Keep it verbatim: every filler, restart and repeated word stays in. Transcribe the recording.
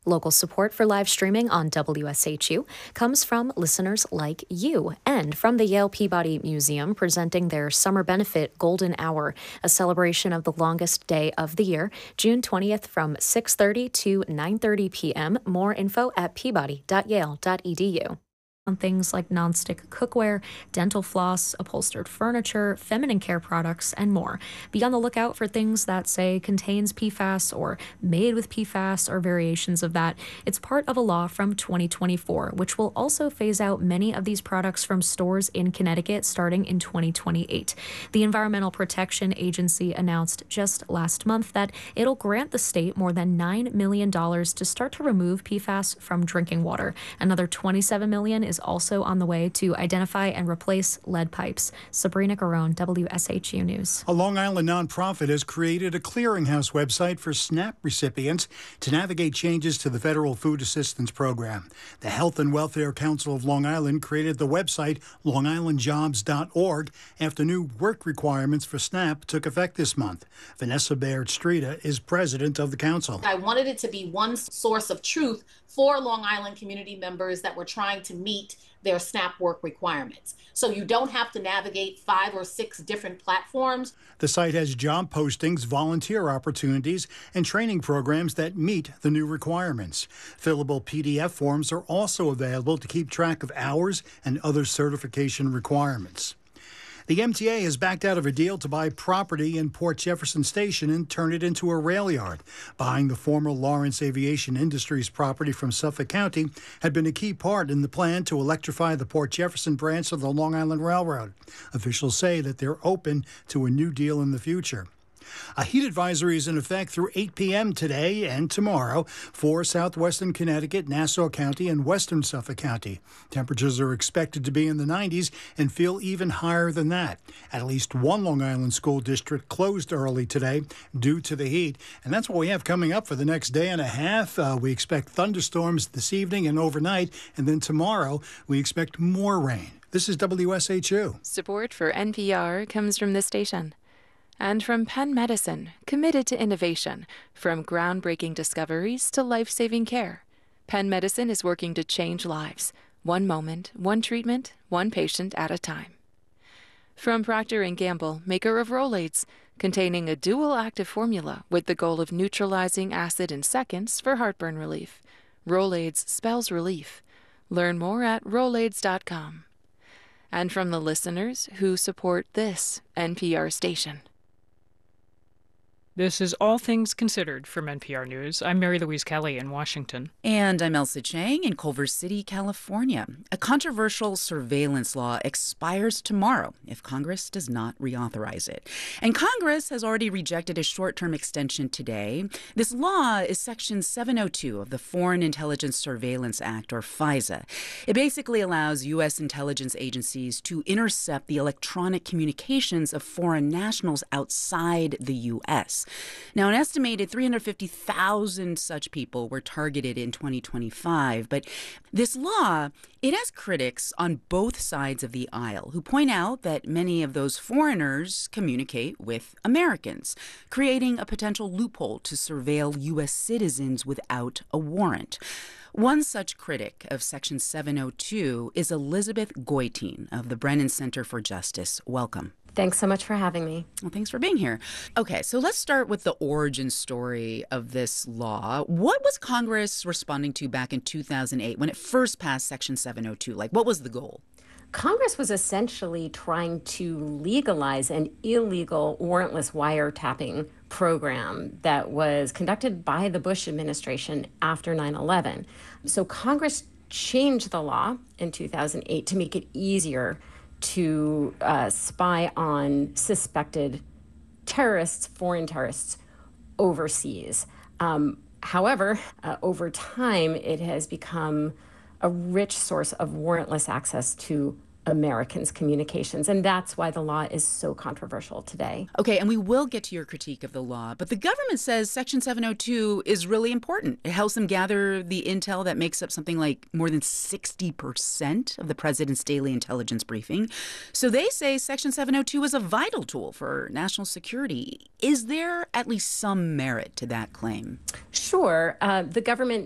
Local support for live streaming on W S H U comes from listeners like you and from the Yale Peabody Museum presenting their Summer Benefit Golden Hour, a celebration of the longest day of the year, June twentieth from six thirty to nine thirty p.m. More info at peabody dot yale dot e d u. On things like nonstick cookware, dental floss, upholstered furniture, feminine care products, and more. Be on the lookout for things that say contains P FAS or made with P FAS or variations of that. It's part of a law from twenty twenty-four, which will also phase out many of these products from stores in Connecticut starting in twenty twenty-eight. The Environmental Protection Agency announced just last month that it'll grant the state more than nine million dollars to start to remove P FAS from drinking water. Another twenty-seven million dollars is also on the way to identify and replace lead pipes. Sabrina Garone, W S H U News. A Long Island nonprofit has created a clearinghouse website for SNAP recipients to navigate changes to the federal food assistance program. The Health and Welfare Council of Long Island created the website long island jobs dot org after new work requirements for SNAP took effect this month. Vanessa Baird-Streeta is president of the council. I wanted it to be one source of truth for Long Island community members that were trying to meet their SNAP work requirements. So you don't have to navigate five or six different platforms. The site has job postings, volunteer opportunities, and training programs that meet the new requirements. Fillable P D F forms are also available to keep track of hours and other certification requirements. The M T A has backed out of a deal to buy property in Port Jefferson Station and turn it into a rail yard. Buying the former Lawrence Aviation Industries property from Suffolk County had been a key part in the plan to electrify the Port Jefferson branch of the Long Island Railroad. Officials say that they're open to a new deal in the future. A heat advisory is in effect through eight p.m. today and tomorrow for southwestern Connecticut, Nassau County, and western Suffolk County. Temperatures are expected to be in the nineties and feel even higher than that. At least one Long Island school district closed early today due to the heat. And that's what we have coming up for the next day and a half. Uh, we expect thunderstorms this evening and overnight. And then tomorrow, we expect more rain. This is W S H U. Support for N P R comes from this station. And from Penn Medicine, committed to innovation, from groundbreaking discoveries to life-saving care. Penn Medicine is working to change lives, one moment, one treatment, one patient at a time. From Procter and Gamble, maker of Rolaids, containing a dual active formula with the goal of neutralizing acid in seconds for heartburn relief. Rolaids spells relief. Learn more at rolaids dot com. And from the listeners who support this N P R station. This is All Things Considered from N P R News. I'm Mary Louise Kelly in Washington. And I'm Elsa Chang in Culver City, California. A controversial surveillance law expires tomorrow if Congress does not reauthorize it. And Congress has already rejected a short-term extension today. This law is Section seven oh two of the Foreign Intelligence Surveillance Act, or FISA. It basically allows U S intelligence agencies to intercept the electronic communications of foreign nationals outside the U S. Now, an estimated three hundred fifty thousand such people were targeted in twenty twenty-five. But this law, it has critics on both sides of the aisle who point out that many of those foreigners communicate with Americans, creating a potential loophole to surveil U S citizens without a warrant. One such critic of Section seven oh two is Elizabeth Goitein of the Brennan Center for Justice. Welcome. Thanks so much for having me. Well, thanks for being here. Okay, so let's start with the origin story of this law. What was Congress responding to back in two thousand eight when it first passed Section seven oh two? Like, what was the goal? Congress was essentially trying to legalize an illegal warrantless wiretapping program that was conducted by the Bush administration after nine eleven. So Congress changed the law in two thousand eight to make it easier to uh, spy on suspected terrorists, foreign terrorists, overseas. Um, however, uh, over time, it has become a rich source of warrantless access to Americans' communications. And that's why the law is so controversial today. Okay, and we will get to your critique of the law, but the government says Section seven oh two is really important. It helps them gather the intel that makes up something like more than sixty percent of the president's daily intelligence briefing. So they say Section seven oh two is a vital tool for national security. Is there at least some merit to that claim? Sure. Uh, the government